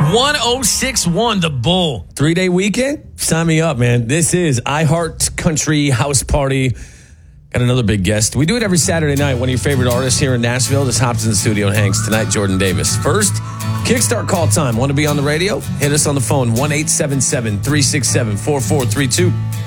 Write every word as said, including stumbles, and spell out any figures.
one oh six one, The Bull. Three-day weekend? Sign me up, man. This is iHeart Country House Party. Got another big guest. We do it every Saturday night. One of your favorite artists here in Nashville just hops in the studio and hangs tonight, Jordan Davis. First, Kickstart call time. Want to be on the radio? Hit us on the phone, one eight seven seven, three six seven, four four three two.